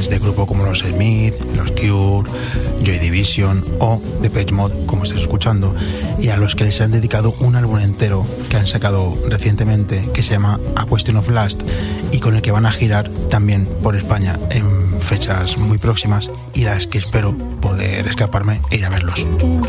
fans de grupos como los Smith, los Cure, Joy Division o Depeche Mode, como estáis escuchando, y a los que les han dedicado un álbum entero que han sacado recientemente que se llama A Question of Lust y con el que van a girar también por España en fechas muy próximas y las que espero poder escaparme e ir a verlos.